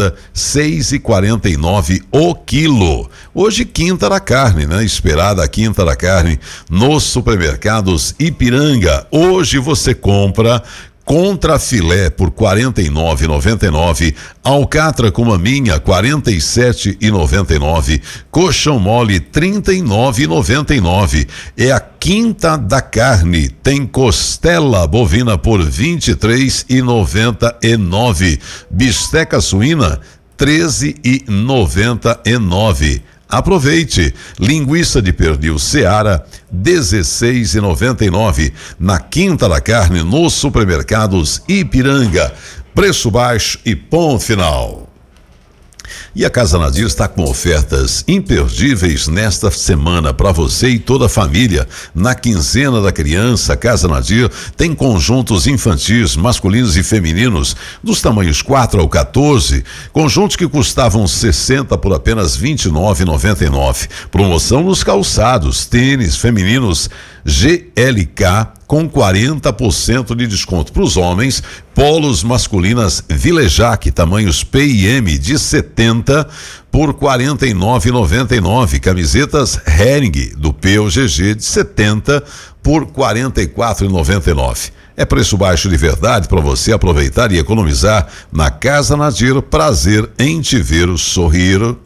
temporada, 6,49 o quilo. Hoje, quinta da carne, né? Esperada a quinta da carne nos supermercados Ipiranga. Hoje você compra contrafilé por R$ 49,99, alcatra com maminha R$ 47,99, coxão mole R$ 39,99. É a quinta da carne. Tem costela bovina por R$ 23,99, bisteca suína R$ 13,99. Aproveite, linguiça de pernil Seara, R$ 16,99, na quinta da carne nos supermercados Ipiranga. Preço baixo e ponto final. E a Casa Nadir está com ofertas imperdíveis nesta semana para você e toda a família. Na quinzena da criança, Casa Nadir tem conjuntos infantis, masculinos e femininos, dos tamanhos 4 ao 14, conjuntos que custavam 60 por apenas R$ 29,99. Promoção nos calçados, tênis femininos GLK com 40% de desconto para os homens, polos masculinas Vilejac, tamanhos P e M de 70 por R$ 49,99, camisetas Hering do POGG de 70 por R$ 44,99. É preço baixo de verdade para você aproveitar e economizar na Casa Nadir. Prazer em te ver sorrir.